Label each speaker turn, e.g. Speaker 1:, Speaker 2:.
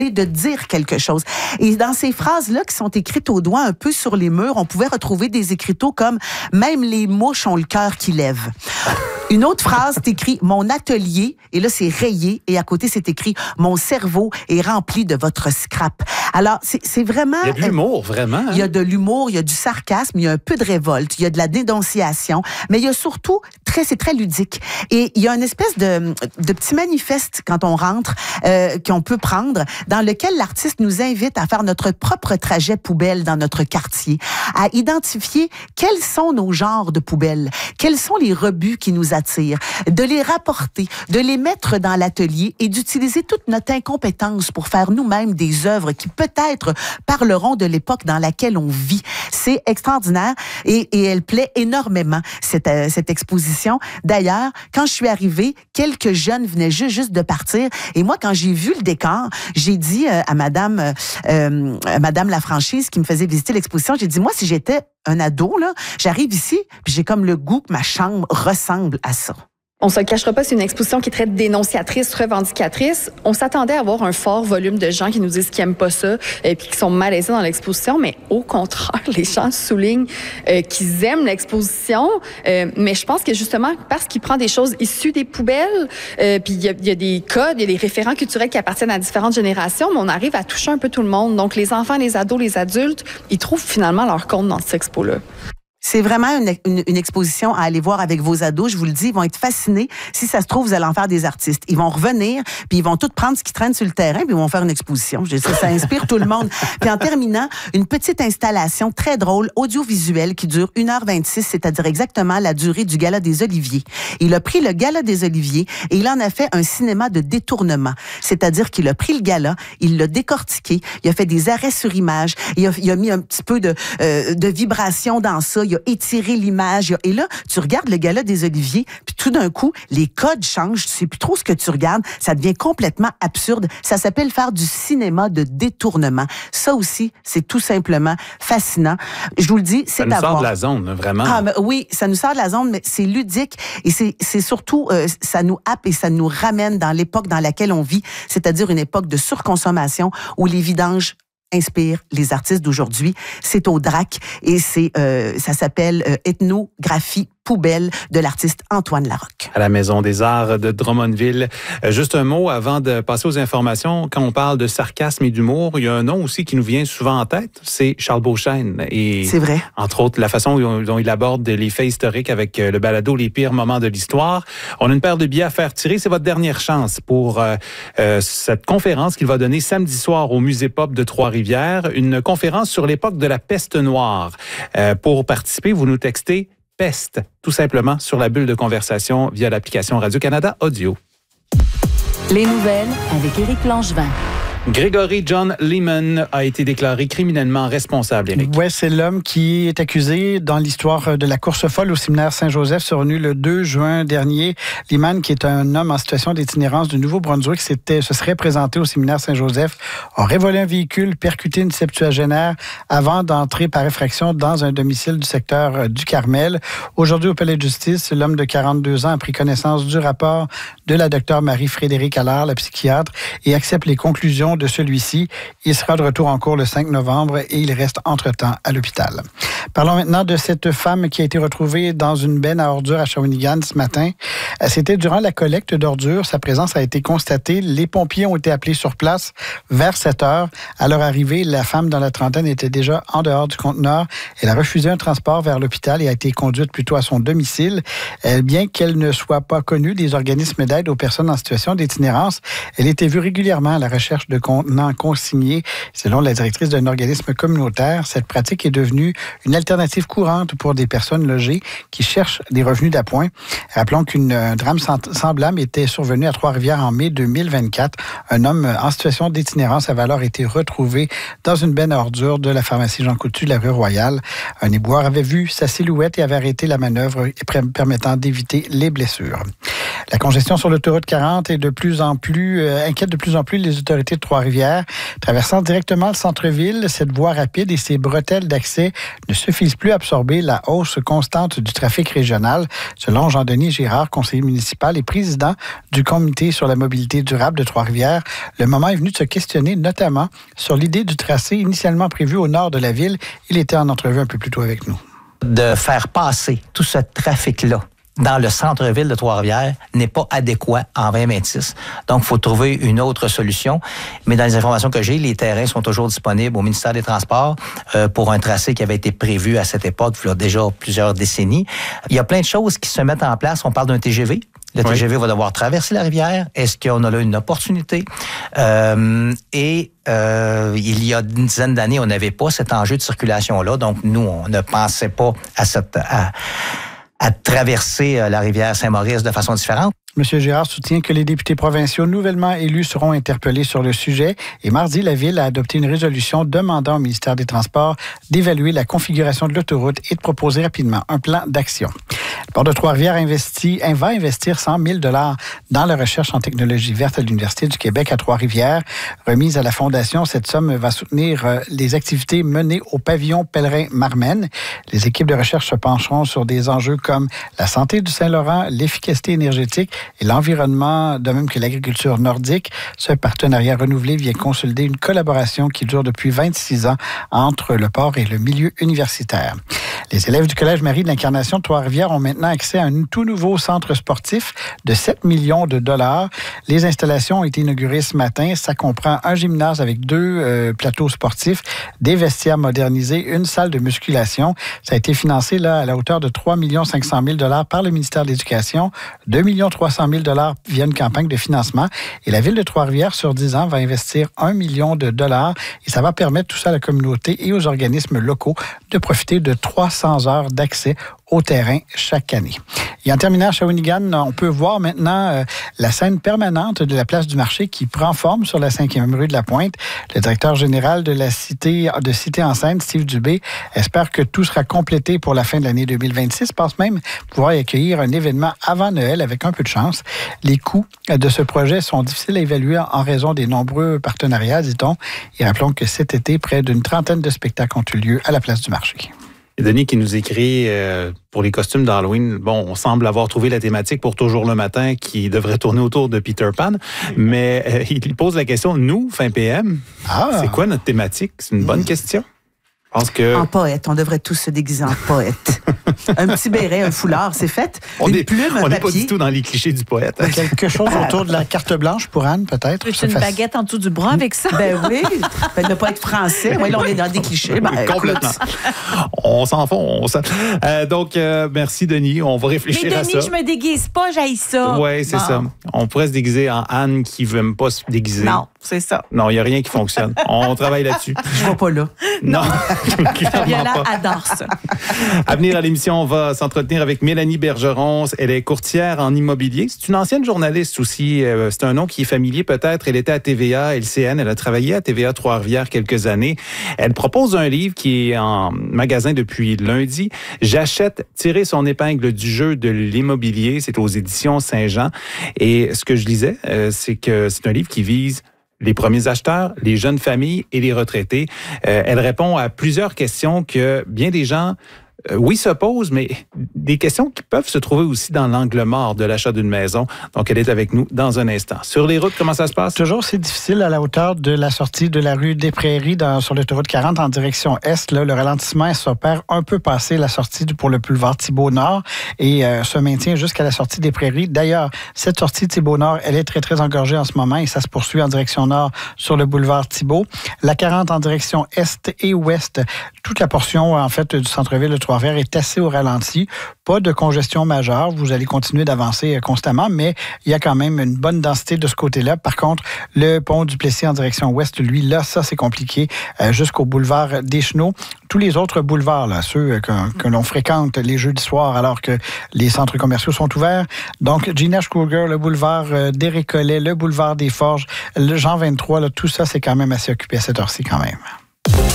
Speaker 1: de dire quelque chose. Et dans ces phrases-là qui sont écrites au doigt un peu sur les murs, on pouvait retrouver des écriteaux comme « Même les mouches ont le cœur qui lève ». Une autre phrase, c'est écrit « Mon atelier », et là, c'est rayé, et à côté, c'est écrit « Mon cerveau est rempli de votre scrap ». Alors, c'est vraiment...
Speaker 2: Il y a de l'humour, vraiment. Hein?
Speaker 1: Il y a de l'humour, il y a du sarcasme, il y a un peu de révolte, il y a de la dénonciation, mais il y a surtout, c'est très ludique. Et il y a une espèce de petit manifeste quand on rentre, qu'on peut prendre, dans lequel l'artiste nous invite à faire notre propre trajet poubelle dans notre quartier, à identifier quels sont nos genres de poubelles, quels sont les rebuts qui nous attirent, de les rapporter, de les mettre dans l'atelier et d'utiliser toute notre incompétence pour faire nous-mêmes des œuvres qui peut-être parleront de l'époque dans laquelle on vit. C'est extraordinaire et elle plaît énormément, cette exposition. D'ailleurs, quand je suis arrivée, quelques jeunes venaient juste de partir et moi, quand j'ai vu le décor, j'ai dit à Madame Lafranchise qui me faisait visiter l'exposition, j'ai dit, moi, si j'étais un ado, là, j'arrive ici, puis j'ai comme le goût que ma chambre ressemble à ça.
Speaker 3: On se le cachera pas, c'est une exposition qui est très dénonciatrice, revendicatrice. On s'attendait à avoir un fort volume de gens qui nous disent qu'ils aiment pas ça et puis qui sont malaisés dans l'exposition, mais au contraire, les gens soulignent qu'ils aiment l'exposition. Mais je pense que justement, parce qu'il prend des choses issues des poubelles, puis il y a des codes, il y a des référents culturels qui appartiennent à différentes générations, mais on arrive à toucher un peu tout le monde. Donc les enfants, les ados, les adultes, ils trouvent finalement leur compte dans cette expo-là.
Speaker 1: C'est vraiment une exposition à aller voir avec vos ados. Je vous le dis, ils vont être fascinés. Si ça se trouve, vous allez en faire des artistes. Ils vont revenir, puis ils vont tous prendre ce qui traîne sur le terrain, puis ils vont faire une exposition. Je dis ça inspire tout le monde. Puis en terminant, une petite installation très drôle, audiovisuelle, qui dure 1h26, c'est-à-dire exactement la durée du Gala des Oliviers. Il a pris le Gala des Oliviers et il en a fait un cinéma de détournement. C'est-à-dire qu'il a pris le gala, il l'a décortiqué, il a fait des arrêts sur image, il a mis un petit peu de vibration dans ça, il a étiré l'image. Et là, tu regardes le Gala des Oliviers, puis tout d'un coup, les codes changent. Tu sais plus trop ce que tu regardes. Ça devient complètement absurde. Ça s'appelle faire du cinéma de détournement. Ça aussi, c'est tout simplement fascinant. Je vous le dis, c'est à voir.
Speaker 2: Ça nous sort de la zone, vraiment.
Speaker 1: Ah, mais oui, ça nous sort de la zone, mais c'est ludique et c'est surtout, ça nous happe et ça nous ramène dans l'époque dans laquelle on vit, c'est-à-dire une époque de surconsommation où les vidanges inspire les artistes d'aujourd'hui. C'est au DRAC et ça s'appelle Ethnographie poubelle de l'artiste Antoine Larocque.
Speaker 2: À la Maison des Arts de Drummondville. Juste un mot avant de passer aux informations. Quand on parle de sarcasme et d'humour, il y a un nom aussi qui nous vient souvent en tête, c'est Charles Beauchesne. Et
Speaker 1: c'est vrai.
Speaker 2: Entre autres, la façon dont il aborde les faits historiques avec le balado Les pires moments de l'histoire. On a une paire de billets à faire tirer. C'est votre dernière chance pour cette conférence qu'il va donner samedi soir au Musée Pop de Trois-Rivières. Une conférence sur l'époque de la peste noire. Pour participer, vous nous textez PESTE, tout simplement, sur la bulle de conversation via l'application Radio-Canada Audio.
Speaker 4: Les nouvelles avec Éric Langevin.
Speaker 2: Gregory John Lehman a été déclaré criminellement responsable, Éric.
Speaker 5: Oui, c'est l'homme qui est accusé dans l'histoire de la course folle au séminaire Saint-Joseph survenue le 2 juin dernier. Lehman, qui est un homme en situation d'itinérance du Nouveau-Brunswick, se serait présenté au séminaire Saint-Joseph, aurait volé un véhicule, percuté une septuagénaire avant d'entrer par effraction dans un domicile du secteur du Carmel. Aujourd'hui, au Palais de justice, l'homme de 42 ans a pris connaissance du rapport de la docteure Marie-Frédérique Allard, la psychiatre, et accepte les conclusions de celui-ci. Il sera de retour en cours le 5 novembre et il reste entre-temps à l'hôpital. Parlons maintenant de cette femme qui a été retrouvée dans une benne à ordures à Shawinigan ce matin. C'était durant la collecte d'ordures. Sa présence a été constatée. Les pompiers ont été appelés sur place vers 7 heures. À leur arrivée, la femme dans la trentaine était déjà en dehors du conteneur. Elle a refusé un transport vers l'hôpital et a été conduite plutôt à son domicile. Bien qu'elle ne soit pas connue des organismes d'aide aux personnes en situation d'itinérance, elle était vue régulièrement à la recherche de contenants consignés. Selon la directrice d'un organisme communautaire, cette pratique est devenue une alternative courante pour des personnes logées qui cherchent des revenus d'appoint. Rappelons qu'un drame semblable était survenu à Trois-Rivières en mai 2024. Un homme en situation d'itinérance avait alors été retrouvé dans une benne à ordures de la pharmacie Jean Coutu de la rue Royale. Un éboueur avait vu sa silhouette et avait arrêté la manœuvre permettant d'éviter les blessures. La congestion sur l'autoroute 40 est inquiète de plus en plus les autorités de Trois-Rivières. Traversant directement le centre-ville, cette voie rapide et ses bretelles d'accès ne suffisent plus à absorber la hausse constante du trafic régional, selon Jean-Denis Girard, conseiller municipal et président du Comité sur la mobilité durable de Trois-Rivières. Le moment est venu de se questionner notamment sur l'idée du tracé initialement prévu au nord de la ville. Il était en entrevue un peu plus tôt avec nous.
Speaker 6: De faire passer tout ce trafic-là dans le centre-ville de Trois-Rivières n'est pas adéquat en 2026. Donc, il faut trouver une autre solution. Mais dans les informations que j'ai, les terrains sont toujours disponibles au ministère des Transports pour un tracé qui avait été prévu à cette époque, il y a déjà plusieurs décennies. Il y a plein de choses qui se mettent en place. On parle d'un TGV. Le TGV va devoir traverser la rivière. Est-ce qu'on a là une opportunité? Il y a une dizaine d'années, on n'avait pas cet enjeu de circulation-là. Donc, nous, on ne pensait pas à traverser la rivière Saint-Maurice de façon différente.
Speaker 5: M. Girard soutient que les députés provinciaux nouvellement élus seront interpellés sur le sujet. Et mardi, la Ville a adopté une résolution demandant au ministère des Transports d'évaluer la configuration de l'autoroute et de proposer rapidement un plan d'action. Le Port de Trois-Rivières va investir 100 000 $ dans la recherche en technologie verte à l'Université du Québec à Trois-Rivières. Remise à la Fondation, cette somme va soutenir les activités menées au pavillon pèlerin Marmen. Les équipes de recherche se pencheront sur des enjeux comme la santé du Saint-Laurent, l'efficacité énergétique et l'environnement, de même que l'agriculture nordique. Ce partenariat renouvelé vient consolider une collaboration qui dure depuis 26 ans entre le port et le milieu universitaire. Les élèves du Collège Marie de l'Incarnation de Trois-Rivières ont maintenant accès à un tout nouveau centre sportif de 7 millions de $. Les installations ont été inaugurées ce matin. Ça comprend un gymnase avec 2 plateaux sportifs, des vestiaires modernisés, une salle de musculation. Ça a été financé là, à la hauteur de 3 500 000 $ par le ministère de l'Éducation, 2 300 000 $ via une campagne de financement. Et la Ville de Trois-Rivières, sur 10 ans, va investir 1 million de $. Et ça va permettre tout ça à la communauté et aux organismes locaux de profiter de 300 heures d'accès au terrain chaque année. Et en terminant à Shawinigan, on peut voir maintenant la scène permanente de la place du marché qui prend forme sur la 5e rue de la Pointe. Le directeur général de la Cité en Seine, Steve Dubé, espère que tout sera complété pour la fin de l'année 2026. Pense même pouvoir y accueillir un événement avant Noël avec un peu de chance. Les coûts de ce projet sont difficiles à évaluer en raison des nombreux partenariats, dit-on. Et rappelons que cet été, près d'une trentaine de spectacles ont eu lieu à la place du marché.
Speaker 2: Et Denis qui nous écrit pour les costumes d'Halloween, bon, on semble avoir trouvé la thématique pour Toujours le matin qui devrait tourner autour de Peter Pan, mais il pose la question, nous, fin PM, c'est quoi notre thématique? C'est une bonne question. Je pense que...
Speaker 1: En poète, on devrait tous se déguiser en poète. Un petit béret, un foulard, c'est fait. Une plume, un papier.
Speaker 2: On n'est pas du tout dans les clichés du poète.
Speaker 5: Quelque chose autour de la carte blanche pour Anne, peut-être.
Speaker 7: C'est une baguette en dessous du bras avec ça.
Speaker 1: Ben oui. Ne pas être français. Oui, là, on est dans des clichés.
Speaker 2: Complètement. On s'en fonce. Donc, merci, Denis. On va réfléchir à ça.
Speaker 7: Mais Denis, je me déguise pas, j'haïs ça.
Speaker 2: Oui, c'est ça. On pourrait se déguiser en Anne qui veut même pas se déguiser.
Speaker 7: Non, c'est ça.
Speaker 2: Non, il n'y a rien qui fonctionne. On travaille là-dessus.
Speaker 1: Je ne vais pas là.
Speaker 2: Non.
Speaker 7: Fabiola adore ça.
Speaker 2: À venir à l'émission, on va s'entretenir avec Mélanie Bergeron. Elle est courtière en immobilier. C'est une ancienne journaliste aussi. C'est un nom qui est familier peut-être. Elle était à TVA, LCN. Elle a travaillé à TVA Trois-Rivières quelques années. Elle propose un livre qui est en magasin depuis lundi. J'achète, tirer son épingle du jeu de l'immobilier. C'est aux éditions Saint-Jean. Et ce que je lisais, c'est que c'est un livre qui vise les premiers acheteurs, les jeunes familles et les retraités. Elle répond à plusieurs questions que bien des gens oui, se posent, mais des questions qui peuvent se trouver aussi dans l'angle mort de l'achat d'une maison. Donc, elle est avec nous dans un instant. Sur les routes, comment ça se passe?
Speaker 5: Toujours, c'est difficile à la hauteur de la sortie de la rue des Prairies sur l'autoroute 40 en direction est. Là, le ralentissement s'opère un peu passé la sortie pour le boulevard Thibault-Nord et se maintient jusqu'à la sortie des Prairies. D'ailleurs, cette sortie de Thibault-Nord, elle est très, très engorgée en ce moment et ça se poursuit en direction nord sur le boulevard Thibault. La 40 en direction est et ouest, toute la portion, en fait, du centre-ville de Trois-Rivières est assez au ralenti. Pas de congestion majeure. Vous allez continuer d'avancer constamment, mais il y a quand même une bonne densité de ce côté-là. Par contre, le pont du Plessis en direction ouest, lui, là, ça, c'est compliqué jusqu'au boulevard des Chenaux. Tous les autres boulevards, là, ceux que l'on fréquente les jeudis soirs alors que les centres commerciaux sont ouverts. Donc, Gina Kruger, le boulevard des Récollets, le boulevard des Forges, le Jean 23, là, tout ça, c'est quand même assez occupé à cette heure-ci quand même.